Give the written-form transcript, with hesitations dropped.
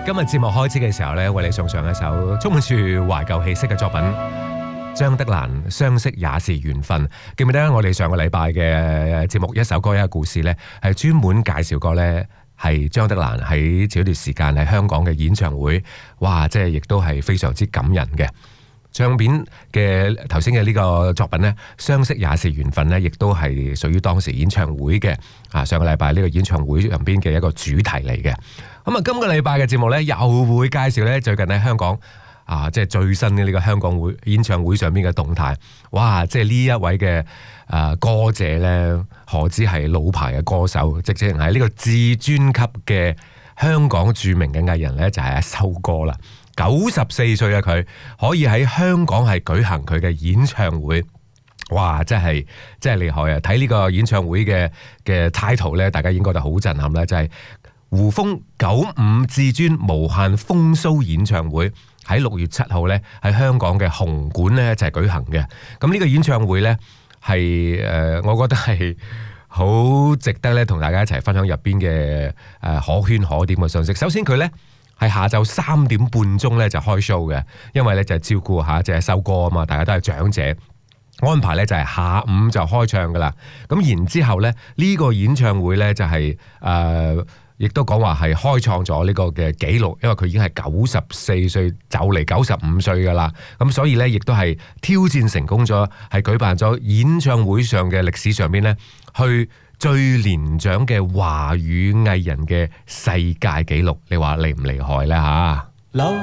今日節目開始嘅時候呢，為你送上一首充滿住懷舊氣息嘅作品，張德蘭《相識也是緣分》。記唔記得我哋上個禮拜嘅節目一首歌一個故事呢，係專門介紹過呢，係張德蘭喺前一段時間喺香港嘅演唱會，哇！即係亦都係非常之感人嘅。唱片嘅頭先嘅呢個作品呢，相識也是緣分呢，亦都係屬於當時演唱會嘅上個禮拜呢個演唱會入邊嘅一個主題嚟嘅。咁啊，今個禮拜嘅節目呢，又會介紹呢最近喺香港即係最新嘅呢個香港會演唱會上邊嘅動態。哇！即係呢一位嘅歌者呢，何止係老牌嘅歌手，直情係呢個至尊級嘅香港著名嘅藝人呢，就係阿修哥啦。94歲嘅佢可以喺香港係舉行佢嘅演唱會，哇！真係厲害啊！睇呢個演唱會嘅 title 咧，大家應該都好震撼啦，就係胡楓95至尊無限風騷演唱會，喺6月7號咧喺香港嘅紅館咧就係舉行嘅。咁呢個演唱會咧係我覺得係好值得咧同大家一齊分享入邊嘅可圈可點嘅信息。首先佢咧係下晝3點半鐘咧就開 show 嘅，因為咧就係照顧下即係修哥啊嘛，大家都係長者，安排咧就係下午就開唱噶啦。咁然之後咧呢個演唱會咧就係亦都講話係開創咗呢個嘅紀錄，因為佢已經係94歲就嚟95歲噶啦。咁所以咧亦都係挑戰成功咗，係舉辦咗演唱會上嘅歷史上邊咧去最年長嘅華語藝人嘅世界紀錄，你話厲唔厲害呢？